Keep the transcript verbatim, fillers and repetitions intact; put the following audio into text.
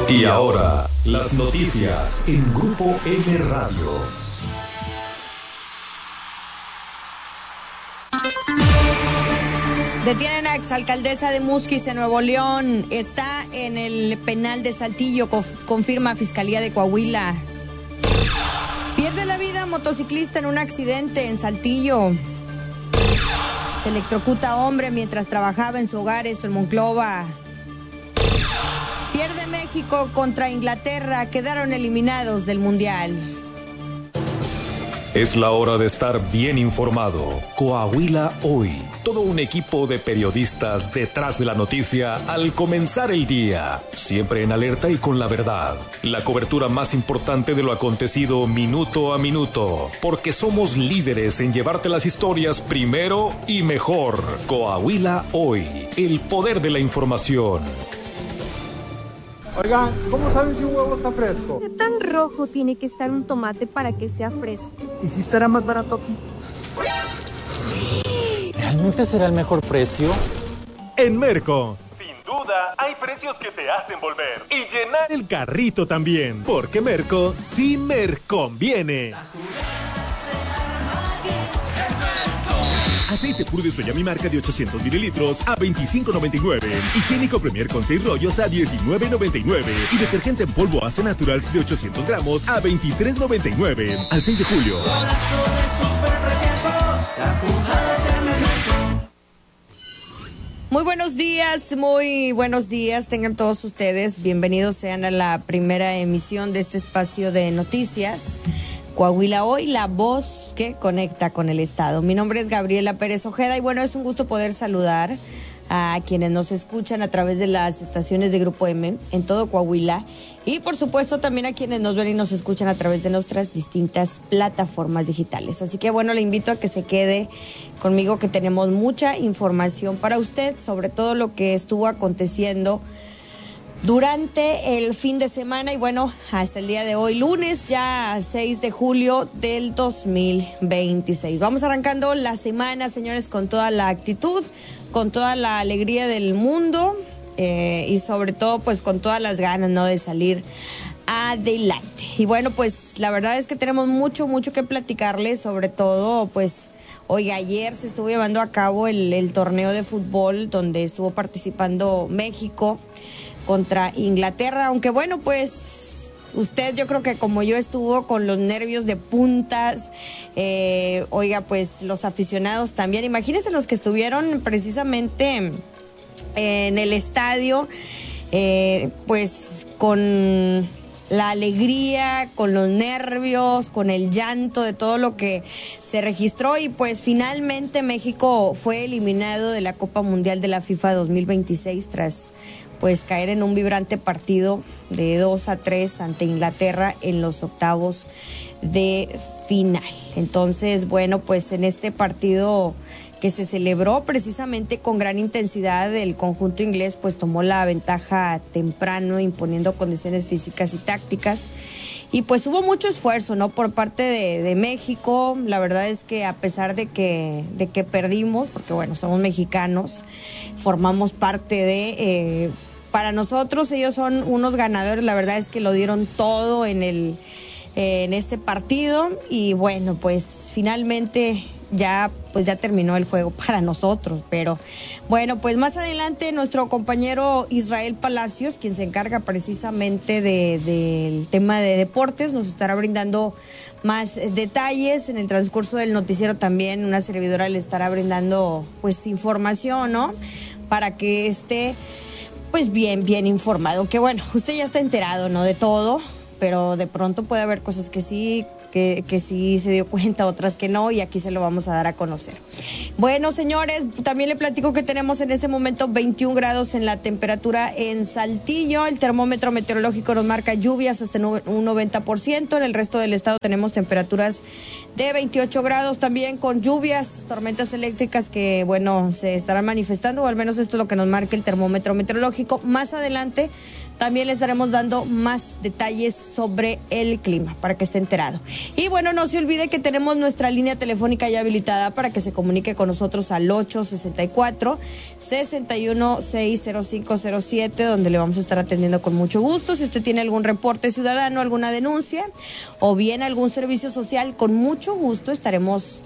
Y ahora, las noticias en Grupo M Radio. Detienen a exalcaldesa de Musquis en Nuevo León. Está en el penal de Saltillo, conf- confirma Fiscalía de Coahuila. Pierde la vida motociclista en un accidente en Saltillo. Se electrocuta a hombre mientras trabajaba en su hogar, esto en Monclova. Pierde México contra Inglaterra, quedaron eliminados del Mundial. Es la hora de estar bien informado. Coahuila Hoy. Todo un equipo de periodistas detrás de la noticia al comenzar el día. Siempre en alerta y con la verdad. La cobertura más importante de lo acontecido minuto a minuto. Porque somos líderes en llevarte las historias primero y mejor. Coahuila Hoy. El poder de la información. Oigan, ¿cómo saben si un huevo está fresco? ¿Qué tan rojo tiene que estar un tomate para que sea fresco? ¿Y si estará más barato aquí? ¿Realmente será el mejor precio? En Merco. Sin duda, hay precios que te hacen volver y llenar El carrito también, porque Merco sí Merconviene. Aceite puro de soya mi marca de ochocientos mililitros a veinticinco noventa y nueve. Higiénico Premier con seis rollos a diecinueve noventa y nueve. Y detergente en polvo Ace Naturals de ochocientos gramos a veintitrés noventa y nueve. Al seis de julio. Muy buenos días, muy buenos días. Tengan todos ustedes. Bienvenidos sean a la primera emisión de este espacio de noticias. Coahuila Hoy, la voz que conecta con el Estado. Mi nombre es Gabriela Pérez Ojeda y bueno, es un gusto poder saludar a quienes nos escuchan a través de las estaciones de Grupo M en todo Coahuila y por supuesto también a quienes nos ven y nos escuchan a través de nuestras distintas plataformas digitales. Así que bueno, le invito a que se quede conmigo, que tenemos mucha información para usted sobre todo lo que estuvo aconteciendo durante el fin de semana y bueno, hasta el día de hoy, lunes ya seis de julio del dos mil veintiséis. Vamos arrancando la semana, señores, con toda la actitud, con toda la alegría del mundo eh, y sobre todo pues con todas las ganas, ¿no?, de salir adelante. Y bueno, pues la verdad es que tenemos mucho, mucho que platicarles, sobre todo pues hoy, ayer se estuvo llevando a cabo el, el torneo de fútbol donde estuvo participando México contra Inglaterra, aunque bueno, pues usted yo creo que como yo estuvo con los nervios de puntas, eh, oiga, pues los aficionados también, imagínense los que estuvieron precisamente en el estadio, eh, pues con la alegría, con los nervios, con el llanto de todo lo que se registró y pues finalmente México fue eliminado de la Copa Mundial de la FIFA dos mil veintiséis tras pues caer en un vibrante partido de dos a tres ante Inglaterra en los octavos de final. Entonces, bueno, pues en este partido que se celebró precisamente con gran intensidad, el conjunto inglés pues tomó la ventaja temprano, imponiendo condiciones físicas y tácticas. Y pues hubo mucho esfuerzo, ¿no?, por parte de, de México. La verdad es que a pesar de que, de que perdimos, porque bueno, somos mexicanos, formamos parte de... Eh, para nosotros ellos son unos ganadores, la verdad es que lo dieron todo en, el, eh, en este partido. Y bueno, pues finalmente... ya pues ya terminó el juego para nosotros, pero bueno, pues más adelante nuestro compañero Israel Palacios, quien se encarga precisamente de, del tema de deportes, nos estará brindando más detalles. En el transcurso del noticiero también una servidora le estará brindando pues información, ¿no?, para que esté pues bien, bien informado, que bueno, usted ya está enterado, ¿no?, de todo, pero de pronto puede haber cosas que sí Que, que sí se dio cuenta, otras que no, y aquí se lo vamos a dar a conocer. Bueno, señores, también le platico que tenemos en este momento veintiún grados en la temperatura en Saltillo. El termómetro meteorológico nos marca lluvias hasta un noventa por ciento. En el resto del estado tenemos temperaturas de veintiocho grados también, con lluvias, tormentas eléctricas que, bueno, se estarán manifestando, o al menos esto es lo que nos marca el termómetro meteorológico. Más adelante también les estaremos dando más detalles sobre el clima para que esté enterado. Y bueno, no se olvide que tenemos nuestra línea telefónica ya habilitada para que se comunique con nosotros al ocho sesenta y cuatro, sesenta y uno, seis cero cinco cero siete, donde le vamos a estar atendiendo con mucho gusto. Si usted tiene algún reporte ciudadano, alguna denuncia o bien algún servicio social, con mucho gusto estaremos